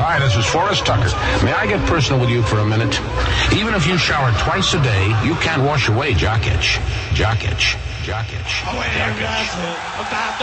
Hi, this is Forrest Tucker. May I get personal with you for a minute? Even if you shower twice a day, you can't wash away jock itch. Jock itch. Jock itch. Jock itch.